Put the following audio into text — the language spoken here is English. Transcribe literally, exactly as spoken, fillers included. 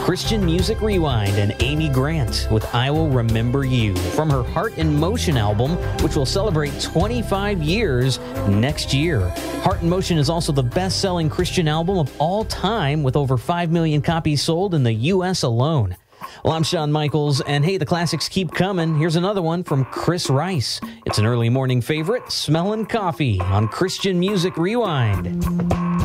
Christian Music Rewind and Amy Grant with I Will Remember You from her Heart in Motion album, which will celebrate twenty-five years next year. Heart in Motion is also the best-selling Christian album of all time, with over five million copies sold in the U S alone. Well, I'm Shawn Michaels, and hey, the classics keep coming. Here's another one from Chris Rice. It's an early morning favorite, Smellin' Coffee on Christian Music Rewind.